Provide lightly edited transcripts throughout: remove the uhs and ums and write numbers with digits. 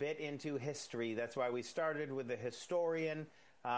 bit into history. That's why we started with the historian,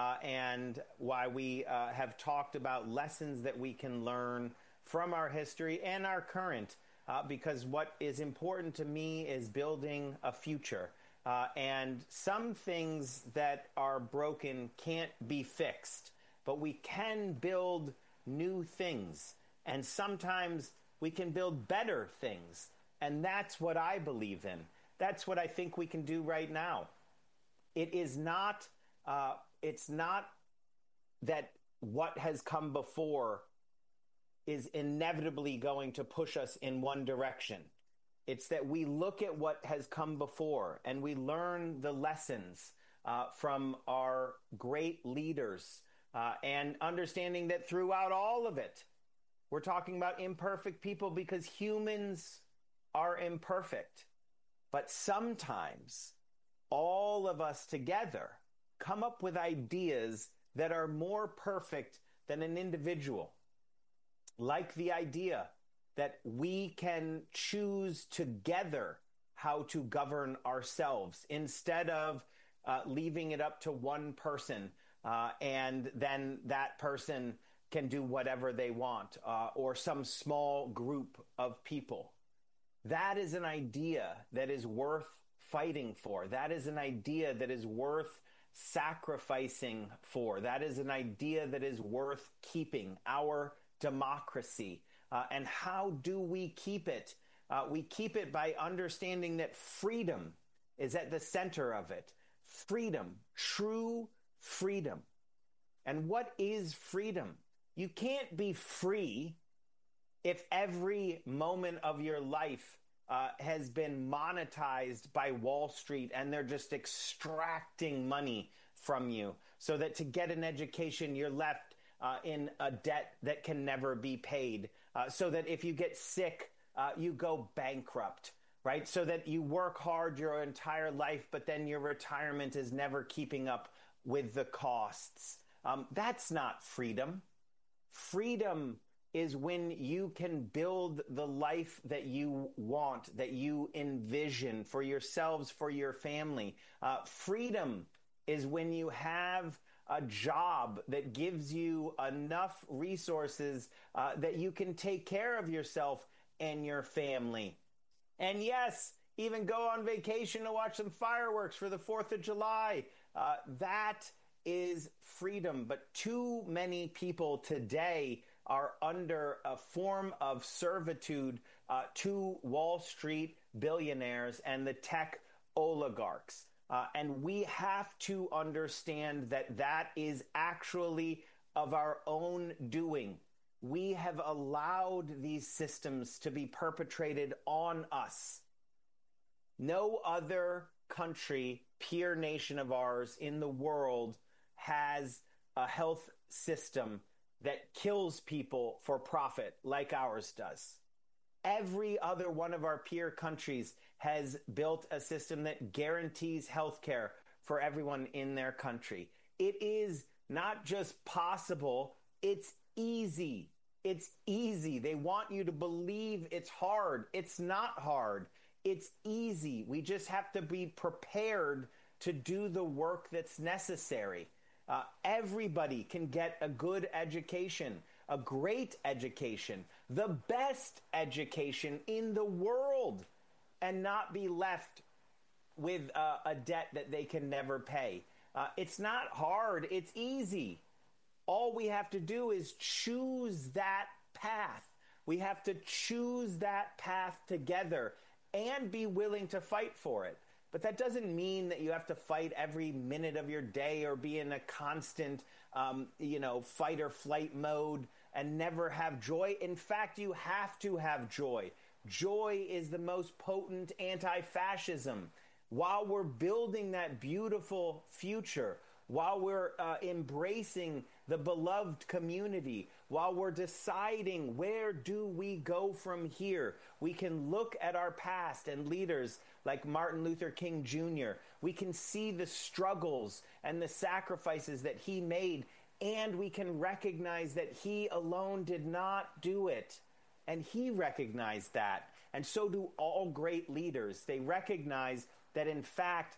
and why we have talked about lessons that we can learn from our history and our current, because what is important to me is building a future. And some things that are broken can't be fixed, but we can build new things. And sometimes we can build better things. And that's what I believe in. That's what I think we can do right now. It is not, it's not that what has come before is inevitably going to push us in one direction. It's that we look at what has come before and we learn the lessons from our great leaders, and understanding that throughout all of it, we're talking about imperfect people because humans are imperfect. But sometimes all of us together come up with ideas that are more perfect than an individual. Like the idea that we can choose together how to govern ourselves instead of leaving it up to one person, and then that person can do whatever they want, or some small group of people. That is an idea that is worth fighting for. That is an idea that is worth sacrificing for. That is an idea that is worth keeping, our democracy. And how do we keep it? We keep it by understanding that freedom is at the center of it. Freedom, true freedom. And what is freedom? You can't be free if every moment of your life has been monetized by Wall Street and they're just extracting money from you so that to get an education, you're left in a debt that can never be paid, so that if you get sick, you go bankrupt, right? So that you work hard your entire life, but then your retirement is never keeping up with the costs. That's not freedom. Freedom is when you can build the life that you want, that you envision for yourselves, for your family. Freedom is when you have a job that gives you enough resources that you can take care of yourself and your family. And yes, even go on vacation to watch some fireworks for the 4th of July. That is freedom. But too many people today are under a form of servitude to Wall Street billionaires and the tech oligarchs. And we have to understand that that is actually of our own doing. We have allowed these systems to be perpetrated on us. No other country, peer nation of ours in the world has a health system that kills people for profit like ours does. Every other one of our peer countries has built a system that guarantees health care for everyone in their country. It is not just possible, it's easy. It's easy. They want you to believe it's hard. It's not hard. It's easy. We just have to be prepared to do the work that's necessary. Everybody can get a good education, a great education, the best education in the world, and not be left with a debt that they can never pay. It's not hard. It's easy. All we have to do is choose that path. We have to choose that path together and be willing to fight for it. But that doesn't mean that you have to fight every minute of your day or be in a constant, fight or flight mode and never have joy. In fact, you have to have joy. Joy is the most potent anti-fascism. While we're building that beautiful future, while we're embracing the beloved community, while we're deciding where do we go from here, we can look at our past and leaders like Martin Luther King Jr. We can see the struggles and the sacrifices that he made, and we can recognize that he alone did not do it. And he recognized that. And so do all great leaders. They recognize that, in fact,